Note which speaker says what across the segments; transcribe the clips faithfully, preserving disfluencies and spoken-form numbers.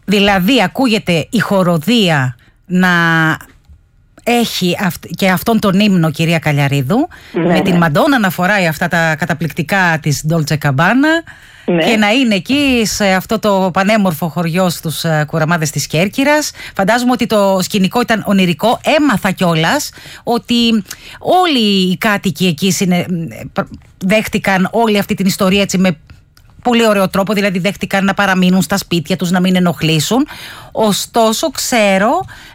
Speaker 1: Δηλαδή ακούγεται η χοροδία να έχει και αυτόν τον ύμνο, κυρία Καλιαρίδου, ναι, με ναι. την Μαντόνα να φοράει αυτά τα καταπληκτικά της Dolce Gabbana, ναι. και να είναι εκεί σε αυτό το πανέμορφο χωριό στους Κουραμάδες της Κέρκυρας. Φαντάζομαι ότι το σκηνικό ήταν ονειρικό. Έμαθα κιόλας ότι όλοι οι κάτοικοι εκεί συνε... δέχτηκαν όλη αυτή την ιστορία έτσι με πολύ ωραίο τρόπο, δηλαδή δέχτηκαν να παραμείνουν στα σπίτια τους, να μην ενοχλήσουν. Ωστόσο ξέρω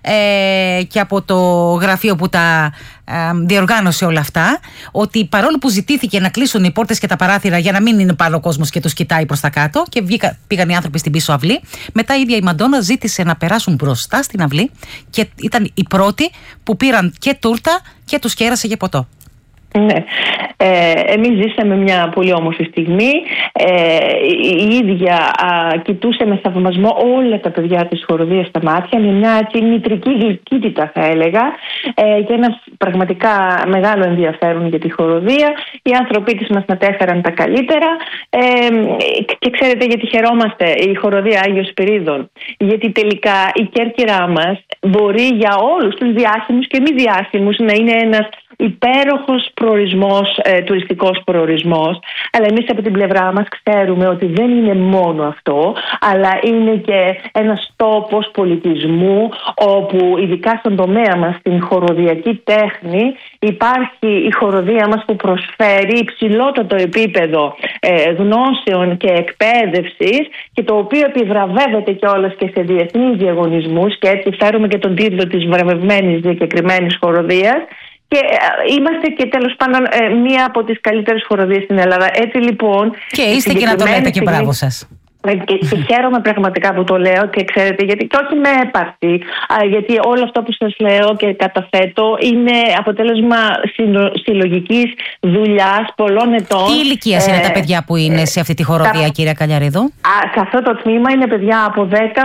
Speaker 1: ε, και από το γραφείο που τα ε, διοργάνωσε όλα αυτά, ότι παρόλο που ζητήθηκε να κλείσουν οι πόρτες και τα παράθυρα για να μην είναι πάνω ο κόσμος και τους κοιτάει προς τα κάτω, και βγήκα, πήγαν οι άνθρωποι στην πίσω αυλή, μετά η ίδια η Μαντόνα ζήτησε να περάσουν μπροστά στην αυλή και ήταν οι πρώτοι που πήραν και τούρτα και τους κέρασε για ποτό.
Speaker 2: Ναι. Ε, εμείς ζήσαμε μια πολύ όμορφη στιγμή. Ε, η ίδια α, κοιτούσε με θαυμασμό όλα τα παιδιά της χοροδίας στα μάτια, με μια έτσι, μητρική γλυκύτητα θα έλεγα, ε, και ένα πραγματικά μεγάλο ενδιαφέρον για τη χοροδία. Οι άνθρωποι της μας μετέφεραν τα καλύτερα, ε, και ξέρετε γιατί χαιρόμαστε η χοροδία Άγιος Σπυρίδων? Γιατί τελικά η Κέρκυρά μας μπορεί για όλους τους διάσημους και μη διάσημους να είναι ένας υπέροχος προορισμός, ε, τουριστικός προορισμός, αλλά εμείς από την πλευρά μας ξέρουμε ότι δεν είναι μόνο αυτό, αλλά είναι και ένας τόπος πολιτισμού όπου ειδικά στον τομέα μας, στην χοροδιακή τέχνη, υπάρχει η χοροδία μας που προσφέρει υψηλότατο επίπεδο ε, γνώσεων και εκπαίδευσης, και το οποίο επιβραβεύεται κιόλας και σε διεθνείς διαγωνισμούς, και έτσι φέρουμε και τον τίτλο της βραβευμένης διακεκριμένης χοροδίας. Και είμαστε και τέλος πάντων μία από τις καλύτερες χοροδίες στην Ελλάδα. Έτσι λοιπόν.
Speaker 1: Και είστε και να το λέτε και μπράβο σας.
Speaker 2: Και, και χαίρομαι πραγματικά που το λέω, και ξέρετε, γιατί και όχι με έπαρτη, γιατί όλο αυτό που σας λέω και καταθέτω είναι αποτέλεσμα συλλογικής δουλειάς πολλών ετών.
Speaker 1: Τι ηλικίας ε, είναι τα παιδιά που είναι σε αυτή τη χοροδία, ε, κυρία Καλιαρίδου?
Speaker 2: Σε αυτό το τμήμα είναι παιδιά από δέκα